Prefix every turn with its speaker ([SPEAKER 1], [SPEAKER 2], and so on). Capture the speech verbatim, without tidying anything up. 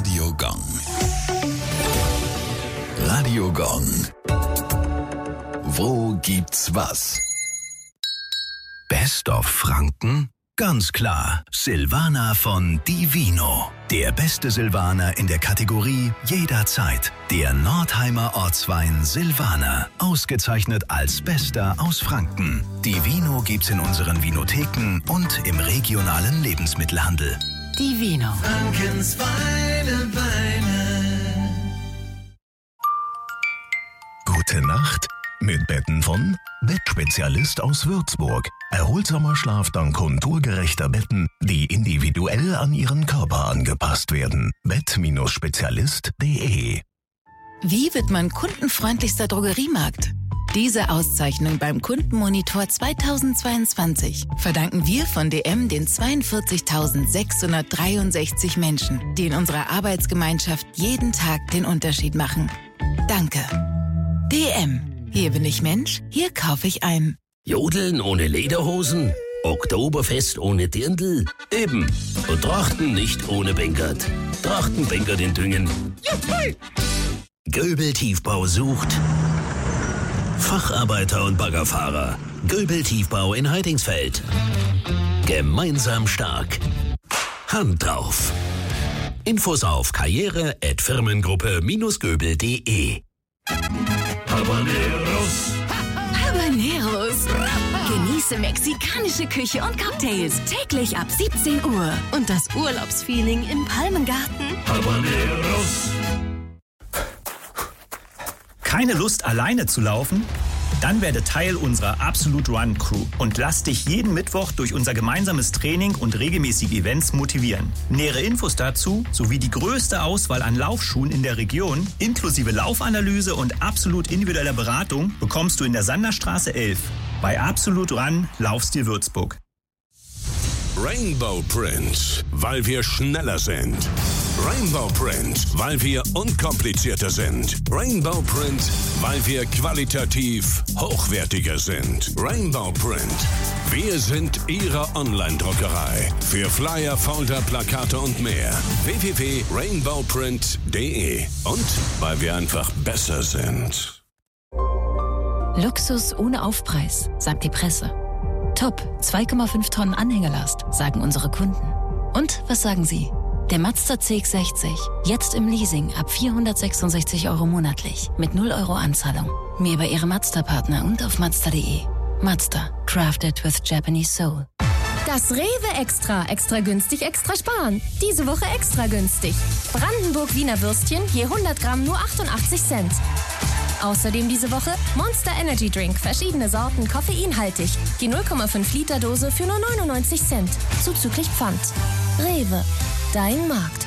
[SPEAKER 1] Radio Gong. Radio Gong. Wo gibt's was?
[SPEAKER 2] Best of Franken? Ganz klar, Silvaner von Divino. Der beste Silvaner in der Kategorie jederzeit. Der Nordheimer Ortswein Silvaner. Ausgezeichnet als Bester aus Franken. Divino gibt's in unseren Vinotheken und im regionalen Lebensmittelhandel.
[SPEAKER 3] Divino.
[SPEAKER 4] Frankens Weine, Weine.
[SPEAKER 2] Gute Nacht mit Betten von Bettspezialist aus Würzburg. Erholsamer Schlaf dank konturgerechter Betten, die individuell an Ihren Körper angepasst werden. Bett-Spezialist punkt de.
[SPEAKER 3] Wie wird man kundenfreundlichster Drogeriemarkt? Diese Auszeichnung beim Kundenmonitor zweitausendzweiundzwanzig verdanken wir von D M den zweiundvierzigtausendsechshundertdreiundsechzig Menschen, die in unserer Arbeitsgemeinschaft jeden Tag den Unterschied machen. Danke. D M. Hier bin ich Mensch, hier kaufe ich ein.
[SPEAKER 5] Jodeln ohne Lederhosen? Oktoberfest ohne Dirndl? Eben. Und Trachten nicht ohne Bengert. Trachten Bengert in Düngen. Göbel Tiefbau sucht Facharbeiter und Baggerfahrer. Göbel Tiefbau in Heidingsfeld. Gemeinsam stark. Hand drauf. Infos auf karriere at firmengruppe Göbel punkt de.
[SPEAKER 4] Habaneros.
[SPEAKER 6] Habaneros. Genieße mexikanische Küche und Cocktails täglich ab siebzehn Uhr. Und das Urlaubsfeeling im Palmengarten.
[SPEAKER 4] Habaneros.
[SPEAKER 7] Keine Lust, alleine zu laufen? Dann werde Teil unserer Absolute Run Crew und lass dich jeden Mittwoch durch unser gemeinsames Training und regelmäßige Events motivieren. Nähere Infos dazu sowie die größte Auswahl an Laufschuhen in der Region, inklusive Laufanalyse und absolut individueller Beratung, bekommst du in der Sanderstraße elf. Bei Absolute Run Laufstil Würzburg.
[SPEAKER 8] Rainbow Print, weil wir schneller sind. Rainbow Print, weil wir unkomplizierter sind. Rainbow Print, weil wir qualitativ hochwertiger sind. Rainbow Print, wir sind Ihre Online-Druckerei. Für Flyer, Folder, Plakate und mehr. w w w punkt rainbow print punkt de. Und weil wir einfach besser sind.
[SPEAKER 9] Luxus ohne Aufpreis, sagt die Presse. Top, zwei Komma fünf Tonnen Anhängerlast, sagen unsere Kunden. Und was sagen Sie? Der Mazda C X sechzig, jetzt im Leasing ab vierhundertsechsundsechzig Euro monatlich, mit null Euro Anzahlung. Mehr bei Ihrem Mazda-Partner und auf mazda punkt de. Mazda, crafted with Japanese soul.
[SPEAKER 10] Das Rewe Extra, extra günstig, extra sparen. Diese Woche extra günstig. Brandenburg Wiener Würstchen, je hundert Gramm nur achtundachtzig Cent. Außerdem diese Woche Monster Energy Drink, verschiedene Sorten, koffeinhaltig. Die null Komma fünf Liter Dose für nur neunundneunzig Cent, zuzüglich Pfand. Rewe, dein Markt.